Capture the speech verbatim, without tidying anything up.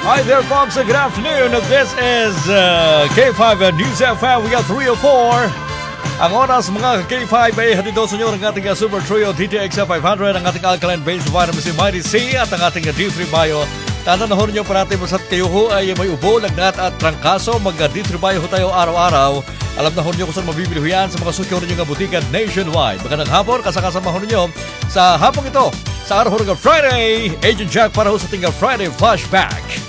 Hi there, folks. Good afternoon. This is uh, K five News F M. We got three oh four. Ang oras mga K five ay hatid sa inyo ng ating Super Trio D T X five hundred, ang ating alkaline-based vitamin C Mighty C at ang ating D three Bio. Tananahon nyo parati masat kayo ho ay may ubo, lagnat at trangkaso. Mag-D three Bio ho tayo araw-araw. Alam na ho nyo kung saan mabibili ho yan sa mga sukyo ninyo nga butikan nationwide. Magandang hapon, kasakasama ho ninyo sa hapong ito. Sa araw ho ng Friday, Agent Jack para ho sa ating Friday Flashback.